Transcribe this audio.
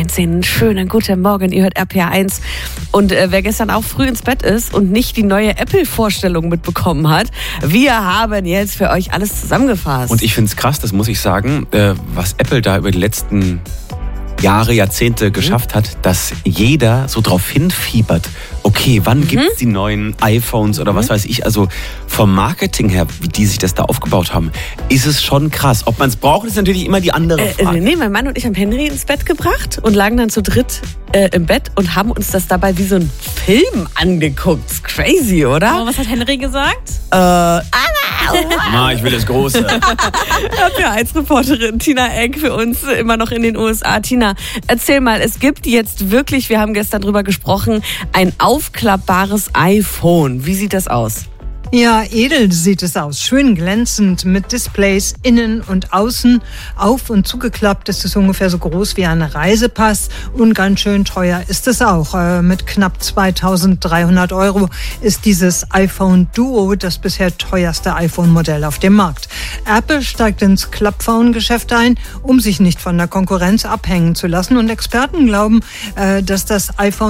6:10. Einen schönen guten Morgen, ihr hört RPR1. Und wer gestern auch früh ins Bett ist und nicht die neue Apple-Vorstellung mitbekommen hat, wir haben jetzt für euch alles zusammengefasst. Und ich finde es krass, das muss ich sagen, was Apple da über die letzten Jahre, Jahrzehnte geschafft hat, dass jeder so drauf hinfiebert, okay, wann gibt's die neuen iPhones oder was weiß ich, also vom Marketing her, wie die sich das da aufgebaut haben, ist es schon krass. Ob man es braucht, ist natürlich immer die andere Frage. Nee, mein Mann und ich haben Henry ins Bett gebracht und lagen dann zu dritt im Bett und haben uns das dabei wie so ein Film angeguckt. Ist crazy, oder? Aber was hat Henry gesagt? Ich will das Große. RPR1-Reporterin Tina Eck für uns immer noch in den USA. Tina, erzähl mal, es gibt jetzt wirklich, wir haben gestern drüber gesprochen, ein aufklappbares iPhone. Wie sieht das aus? Ja, edel sieht es aus. Schön glänzend mit Displays innen und außen. Auf- und zugeklappt ist es ungefähr so groß wie ein Reisepass. Und ganz schön teuer ist es auch. Mit knapp 2.300 € ist dieses iPhone Duo das bisher teuerste iPhone-Modell auf dem Markt. Apple steigt ins Klappphone-Geschäft ein, um sich nicht von der Konkurrenz abhängen zu lassen. Und Experten glauben, dass das iPhone